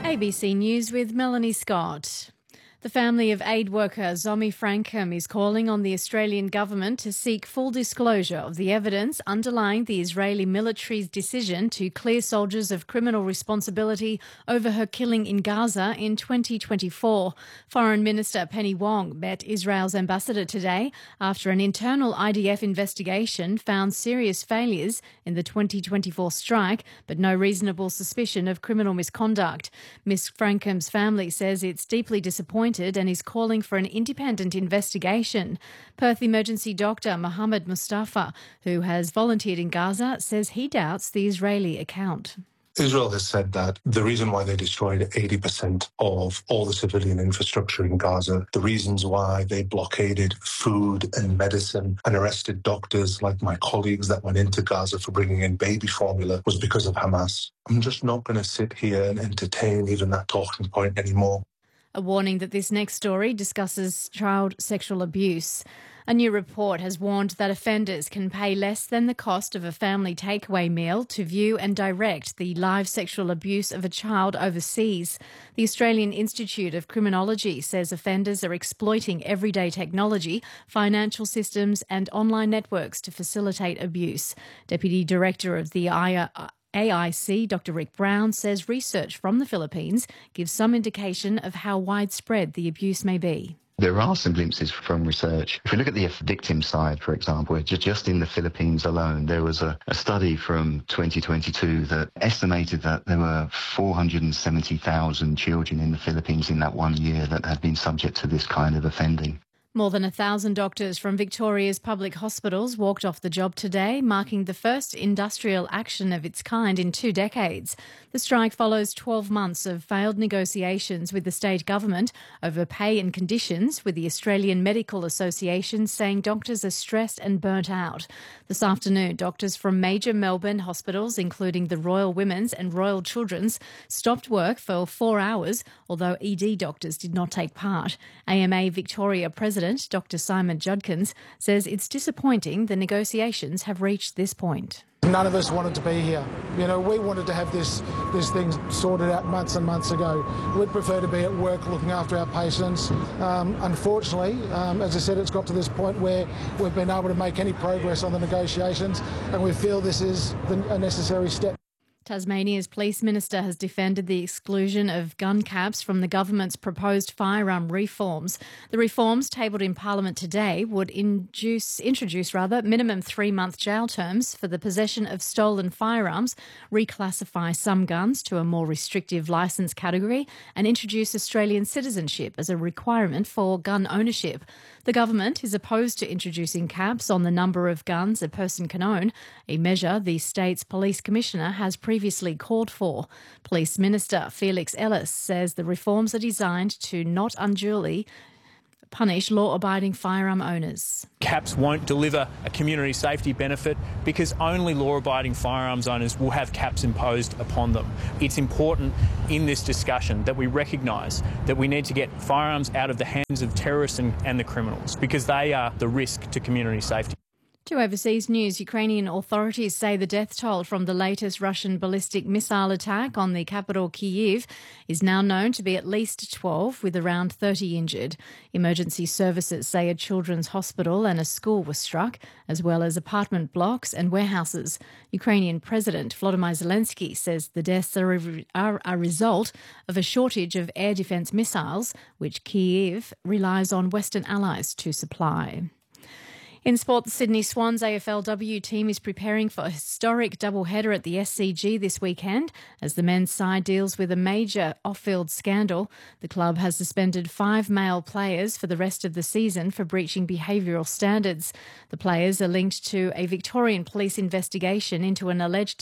ABC News with Melanie Scott. The family of aid worker Zomi Frankham is calling on the Australian government to seek full disclosure of the evidence underlying the Israeli military's decision to clear soldiers of criminal responsibility over her killing in Gaza in 2024. Foreign Minister Penny Wong met Israel's ambassador today after an internal IDF investigation found serious failures in the 2024 strike, but no reasonable suspicion of criminal misconduct. Ms Frankham's family says it's deeply disappointed and is calling for an independent investigation. Perth emergency doctor Mohammed Mustafa, who has volunteered in Gaza, says he doubts the Israeli account. Israel has said that the reason why they destroyed 80% of all the civilian infrastructure in Gaza, the reasons why they blockaded food and medicine and arrested doctors like my colleagues that went into Gaza for bringing in baby formula was because of Hamas. I'm just not going to sit here and entertain even that talking point anymore. A warning that this next story discusses child sexual abuse. A new report has warned that offenders can pay less than the cost of a family takeaway meal to view and direct the live sexual abuse of a child overseas. The Australian Institute of Criminology says offenders are exploiting everyday technology, financial systems and online networks to facilitate abuse. Deputy Director of the AIC, Dr. Rick Brown, says research from the Philippines gives some indication of how widespread the abuse may be. There are some glimpses from research. If we look at the victim side, for example, just in the Philippines alone, there was a study from 2022 that estimated that there were 470,000 children in the Philippines in that 1 year that had been subject to this kind of offending. More than 1,000 doctors from Victoria's public hospitals walked off the job today, marking the first industrial action of its kind in 2 decades. The strike follows 12 months of failed negotiations with the state government over pay and conditions, with the Australian Medical Association saying doctors are stressed and burnt out. This afternoon, doctors from major Melbourne hospitals, including the Royal Women's and Royal Children's, stopped work for 4 hours, although ED doctors did not take part. AMA Victoria President Dr. Simon Judkins says it's disappointing the negotiations have reached this point. None of us wanted to be here. We wanted to have this thing sorted out months and months ago. We'd prefer to be at work looking after our patients. Unfortunately, as I said, it's got to this point where we've been able to make any progress on the negotiations, and we feel this is a necessary step. Tasmania's police minister has defended the exclusion of gun caps from the government's proposed firearm reforms. The reforms tabled in Parliament today would introduce minimum 3-month jail terms for the possession of stolen firearms, reclassify some guns to a more restrictive licence category, and introduce Australian citizenship as a requirement for gun ownership. The government is opposed to introducing caps on the number of guns a person can own, a measure the state's police commissioner has previously called for. Police Minister Felix Ellis says the reforms are designed to not unduly punish law-abiding firearm owners. Caps won't deliver a community safety benefit because only law-abiding firearms owners will have caps imposed upon them. It's important in this discussion that we recognise that we need to get firearms out of the hands of terrorists and the criminals because they are the risk to community safety. To overseas news, Ukrainian authorities say the death toll from the latest Russian ballistic missile attack on the capital Kyiv is now known to be at least 12, with around 30 injured. Emergency services say a children's hospital and a school were struck, as well as apartment blocks and warehouses. Ukrainian President Volodymyr Zelensky says the deaths are a result of a shortage of air defence missiles, which Kyiv relies on Western allies to supply. In sport, the Sydney Swans AFLW team is preparing for a historic doubleheader at the SCG this weekend as the men's side deals with a major off-field scandal. The club has suspended 5 male players for the rest of the season for breaching behavioural standards. The players are linked to a Victorian police investigation into an alleged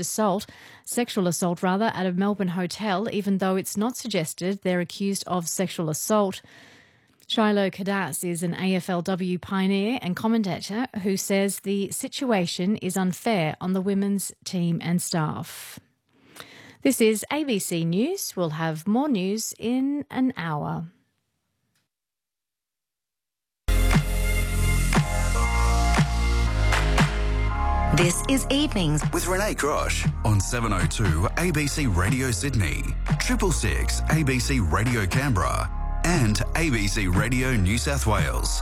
sexual assault at a Melbourne hotel, even though it's not suggested they're accused of sexual assault. Shiloh Kadas is an AFLW pioneer and commentator who says the situation is unfair on the women's team and staff. This is ABC News. We'll have more news in an hour. This is Evenings with Renee Grosh on 702 ABC Radio Sydney, 666 ABC Radio Canberra and ABC Radio New South Wales.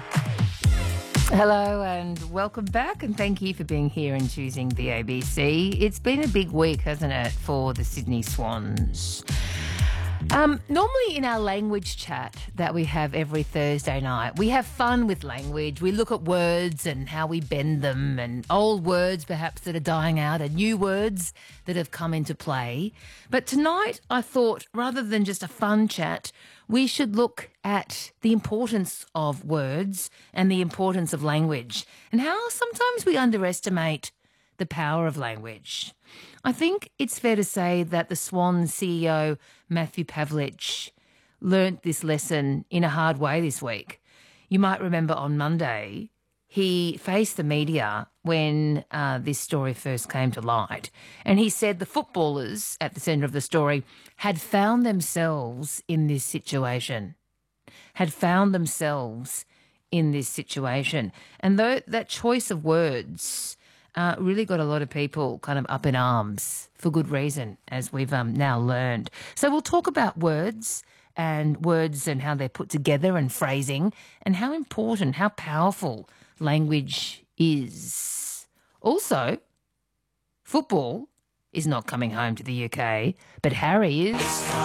Hello and welcome back, and thank you for being here and choosing the ABC. It's been a big week, hasn't it, for the Sydney Swans? Normally in our language chat that we have every Thursday night, we have fun with language. We look at words and how we bend them, and old words perhaps that are dying out and new words that have come into play. But tonight I thought, rather than just a fun chat, we should look at the importance of words and the importance of language, and how sometimes we underestimate the power of language. I think it's fair to say that the Swans CEO, Matthew Pavlich, learnt this lesson in a hard way this week. You might remember on Monday, he faced the media when this story first came to light, and he said the footballers at the centre of the story had found themselves in this situation. And though that choice of words really got a lot of people kind of up in arms for good reason, as we've now learned. So we'll talk about words and how they're put together and phrasing, and how important, how powerful language is. Also, football is not coming home to the UK, but Harry is.